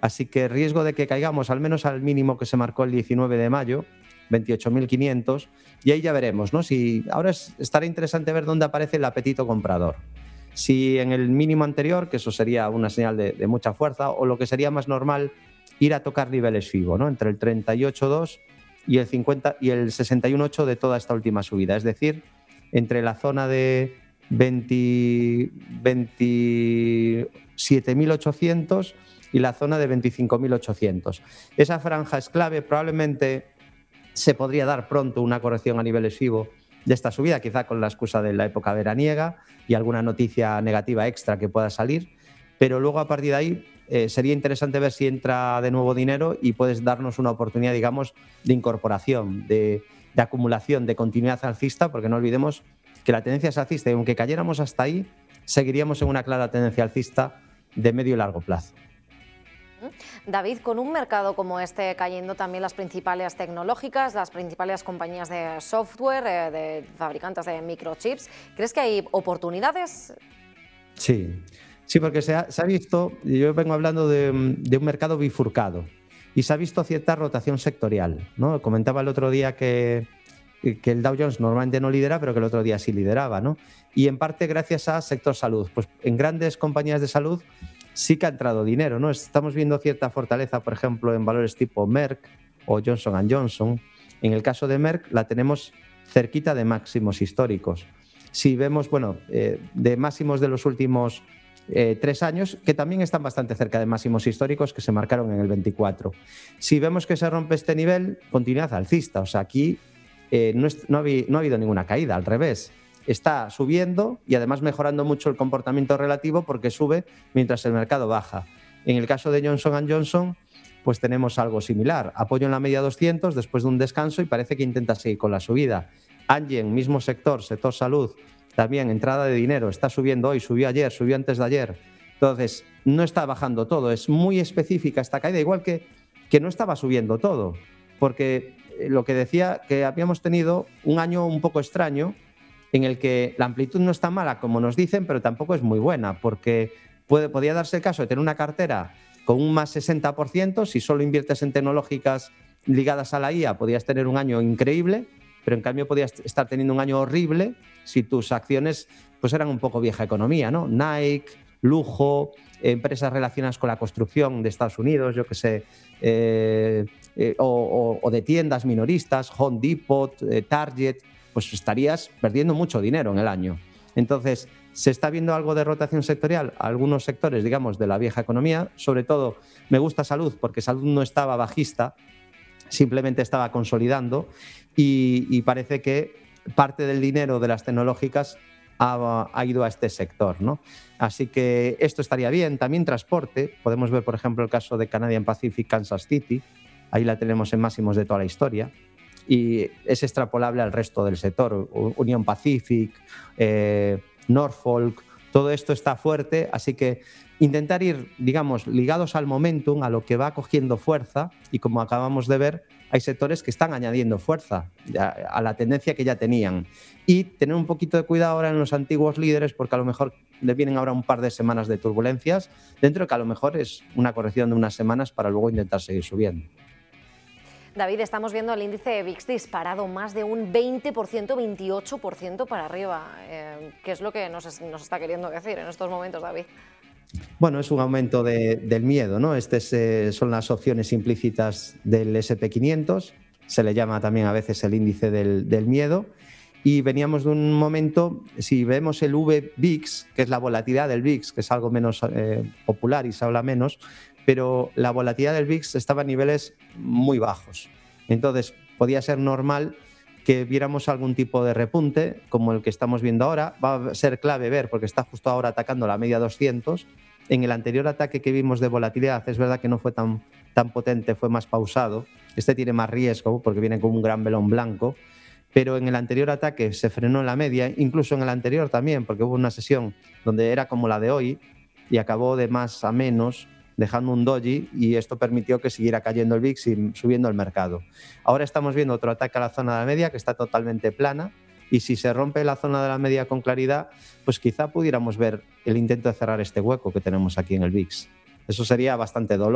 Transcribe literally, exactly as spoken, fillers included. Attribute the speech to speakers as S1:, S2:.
S1: Así que riesgo de que caigamos al menos al mínimo que se marcó el diecinueve de mayo, veintiocho mil quinientos, y ahí ya veremos, ¿no? Si, ahora es, estará interesante ver dónde aparece el apetito comprador. Si en el mínimo anterior, que eso sería una señal de, de mucha fuerza, o lo que sería más normal, ir a tocar niveles FIBO, ¿no? Entre el treinta y ocho coma dos y el, cincuenta, y el sesenta y uno coma ocho de toda esta última subida. Es decir, entre la zona de veinte, veintisiete mil ochocientos y la zona de veinticinco mil ochocientos. Esa franja es clave. Probablemente se podría dar pronto una corrección a niveles FIBO de esta subida, quizá con la excusa de la época veraniega y alguna noticia negativa extra que pueda salir, pero luego a partir de ahí eh, sería interesante ver si entra de nuevo dinero y puedes darnos una oportunidad, digamos, de incorporación, de, de acumulación, de continuidad alcista, porque no olvidemos que la tendencia es alcista y aunque cayéramos hasta ahí, seguiríamos en una clara tendencia alcista de medio y largo plazo.
S2: David, con un mercado como este cayendo, también las principales tecnológicas, las principales compañías de software, eh, de fabricantes de microchips, ¿crees que hay oportunidades?
S1: Sí, sí, porque se ha, se ha visto, yo vengo hablando de, de un mercado bifurcado y se ha visto cierta rotación sectorial, ¿no? Comentaba el otro día que, que el Dow Jones normalmente no lidera, pero que el otro día sí lideraba, ¿no? Y en parte gracias a sector salud. Pues en grandes compañías de salud sí que ha entrado dinero, ¿no? Estamos viendo cierta fortaleza, por ejemplo, en valores tipo Merck o Johnson and Johnson. En el caso de Merck la tenemos cerquita de máximos históricos. Si vemos, bueno, eh, de máximos de los últimos eh, tres años, que también están bastante cerca de máximos históricos que se marcaron en el veinticuatro. Si vemos que se rompe este nivel, continuidad alcista. O sea, aquí eh, no, es, no, ha, no ha habido ninguna caída, al revés. Está subiendo y además mejorando mucho el comportamiento relativo porque sube mientras el mercado baja. En el caso de Johnson and Johnson, pues tenemos algo similar. Apoyo en la media doscientos después de un descanso y parece que intenta seguir con la subida. Amgen, mismo sector, sector salud, también entrada de dinero, está subiendo hoy, subió ayer, subió antes de ayer. Entonces, no está bajando todo, es muy específica esta caída, igual que, que no estaba subiendo todo, porque lo que decía, que habíamos tenido un año un poco extraño, en el que la amplitud no está mala, como nos dicen, pero tampoco es muy buena, porque puede, podría darse el caso de tener una cartera con un más sesenta por ciento, si solo inviertes en tecnológicas ligadas a la I A, podrías tener un año increíble, pero en cambio podrías estar teniendo un año horrible si tus acciones pues eran un poco vieja economía, ¿no? Nike, lujo, empresas relacionadas con la construcción de Estados Unidos, yo qué sé, eh, eh, o, o, o de tiendas minoristas, Home Depot, eh, Target, pues estarías perdiendo mucho dinero en el año. Entonces, ¿se está viendo algo de rotación sectorial? Algunos sectores, digamos, de la vieja economía, sobre todo me gusta salud, porque salud no estaba bajista, simplemente estaba consolidando y, y parece que parte del dinero de las tecnológicas ha, ha ido a este sector, ¿no? Así que esto estaría bien. También transporte, podemos ver, por ejemplo, el caso de Canadian Pacific Kansas City, ahí la tenemos en máximos de toda la historia. Y es extrapolable al resto del sector. Union Pacific, eh, Norfolk, todo esto está fuerte, así que intentar ir, digamos, ligados al momentum, a lo que va cogiendo fuerza, y como acabamos de ver, hay sectores que están añadiendo fuerza a, a la tendencia que ya tenían. Y tener un poquito de cuidado ahora en los antiguos líderes, porque a lo mejor le vienen ahora un par de semanas de turbulencias, dentro de que a lo mejor es una corrección de unas semanas para luego intentar seguir subiendo.
S2: David, estamos viendo el índice V I X disparado más de un veinte por ciento, veintiocho por ciento para arriba. Eh, ¿Qué es lo que nos, nos está queriendo decir en estos momentos, David?
S1: Bueno, es un aumento de, del miedo, ¿no? Estas eh, son las opciones implícitas del ese and pe quinientos, se le llama también a veces el índice del, del miedo, y veníamos de un momento, si vemos el V I X, que es la volatilidad del V I X, que es algo menos eh, popular y se habla menos, pero la volatilidad del V I X estaba a niveles muy bajos. Entonces, podía ser normal que viéramos algún tipo de repunte, como el que estamos viendo ahora. Va a ser clave ver, porque está justo ahora atacando la media doscientos. En el anterior ataque que vimos de volatilidad, es verdad que no fue tan, tan potente, fue más pausado. Este tiene más riesgo, porque viene con un gran velón blanco. Pero en el anterior ataque se frenó en la media, incluso en el anterior también, porque hubo una sesión donde era como la de hoy y acabó de más a menos, dejando un doji, y esto permitió que siguiera cayendo el V I X y subiendo el mercado. Ahora estamos viendo otro ataque a la zona de la media que está totalmente plana, y si se rompe la zona de la media con claridad, pues quizá pudiéramos ver el intento de cerrar este hueco que tenemos aquí en el V I X. Eso sería bastante dolor.